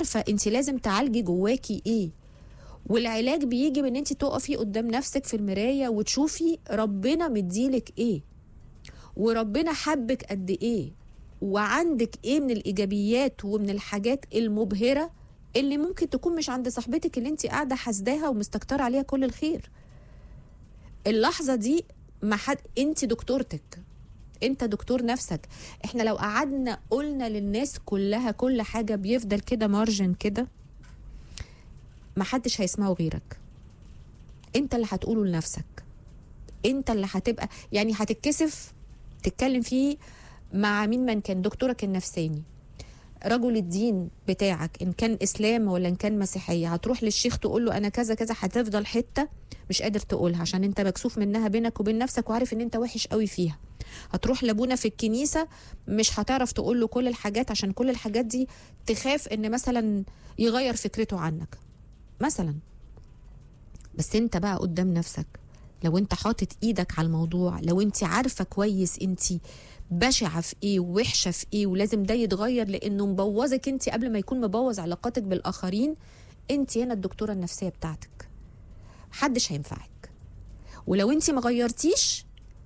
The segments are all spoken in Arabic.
عارفه انت لازم تعالجي جواكي ايه. والعلاج بيجي بان انت تقفي قدام نفسك في المرايه وتشوفي ربنا مديلك ايه، وربنا حبك قد ايه، وعندك ايه من الايجابيات ومن الحاجات المبهره اللي ممكن تكون مش عند صاحبتك اللي انت قاعده حاسداها ومستكتره عليها كل الخير. اللحظه دي ما حد، انت دكتورتك، انت دكتور نفسك. احنا لو قعدنا قلنا للناس كلها كل حاجه بيفضل كده مارجن كده، ما حدش هيسمعه غيرك. انت اللي هتقوله لنفسك، انت اللي هتبقى يعني هتتكسف تتكلم فيه مع مين من كان، دكتورك النفساني، رجل الدين بتاعك، ان كان اسلام ولا ان كان مسيحيه، هتروح للشيخ تقول له انا كذا كذا، هتفضل حته مش قادر تقولها عشان انت مكسوف منها بينك وبين نفسك وعارف ان انت وحش قوي فيها. هتروح لابونا في الكنيسه، مش هتعرف تقول له كل الحاجات عشان كل الحاجات دي تخاف ان مثلا يغير فكرته عنك مثلا. بس انت بقى قدام نفسك، لو انت حاطط ايدك على الموضوع، لو انت عارفه كويس انت بشعه في ايه ووحشه في ايه ولازم ده يتغير لانه مبوظك انت قبل ما يكون مبوظ علاقاتك بالاخرين، انت هنا الدكتوره النفسيه بتاعتك، محدش هينفعك. ولو انت ما غيرتيش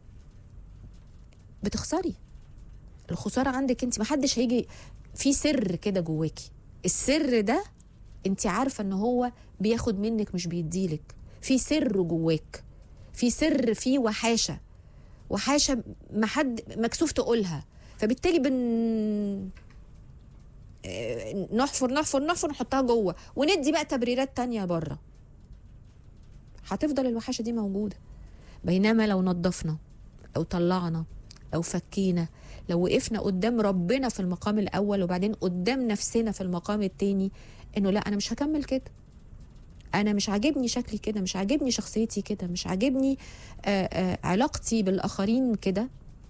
بتخسري، الخساره عندك انت، محدش هيجي. في سر كده جواكي، السر ده انت عارفه ان هو بياخد منك مش بيديلك. في سر جواك، في سر، في وحاشه ما حد مكسوف تقولها، فبالتالي نحفر نحفر نحفر نحطها جوه وندي بقى تبريرات تانية بره، هتفضل الوحشه دي موجوده. بينما لو نظفنا او طلعنا او فكينا، لو وقفنا قدام ربنا في المقام الاول وبعدين قدام نفسنا في المقام التاني، انه لا انا مش هكمل كده، انا مش عاجبني شكلي كده، مش عاجبني شخصيتي كده، مش عاجبني علاقتي بالاخرين كده.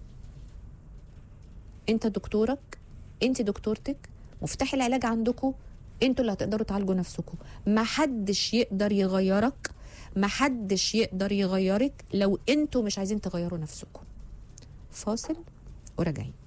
انت دكتورك، انت دكتورتك، مفتاح العلاج عندكم، انتوا اللي هتقدروا تعالجوا نفسكم. ما حدش يقدر يغيرك، ما حدش يقدر يغيرك لو انتوا مش عايزين تغيروا نفسكم. فاصل وراجعين.